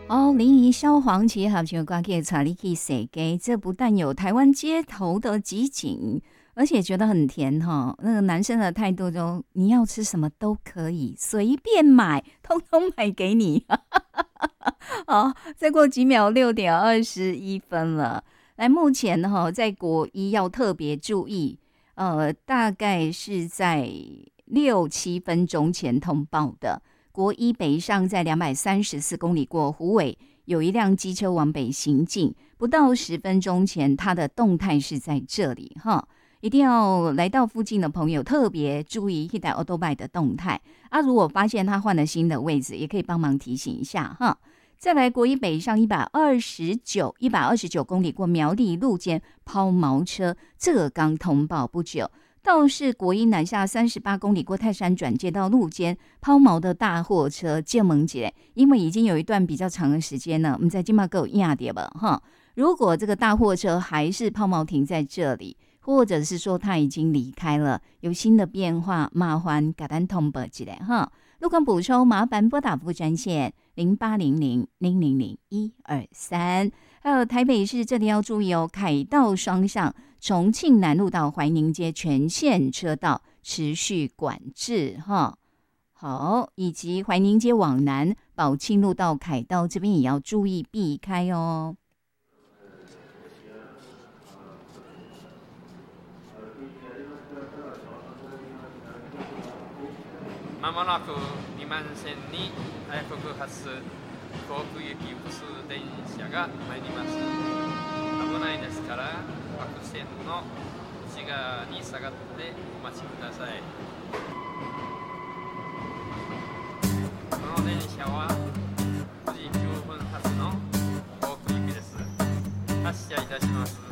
哦，林沂萧煌奇合唱歌曲《带你去世界》，这不但有台湾街头的集锦，而且觉得很甜哈。那个男生的态度就，你要吃什么都可以，随便买，通通买给你。好，再过几秒6:21了。来，目前在国一要特别注意，大概是在6-7分钟前通报的。国一北上在234公里过虎尾，有一辆机车往北行进，不到10分钟前，它的动态是在这里哈。一定要来到附近的朋友特别注意一台 Autobike 的动态啊！如果发现他换了新的位置，也可以帮忙提醒一下哈。再来，国一北上129公里过苗栗路间抛锚车，这个刚通报不久。倒是国一南下38公里过泰山转接到路间抛锚的大货车建门节，因为已经有一段比较长的时间了，我们在今嘛够压点吧哈。如果这个大货车还是抛锚停在这里，或者是说他已经离开了，有新的变化，麻烦给咱通报一下哈。路况补充，麻烦拨打服务专线0800-000-123。还有台北市这里要注意哦，凯道双向重庆南路到怀宁街全线车道持续管制哈。好，以及怀宁街往南宝庆路到凯道这边也要注意避开哦。 まもなく2番線に早国発甲府行き普通電車が参ります。危ないですから各線の内側に下がってお待ちください。この電車は9時9分発の甲府行きです。発車いたします。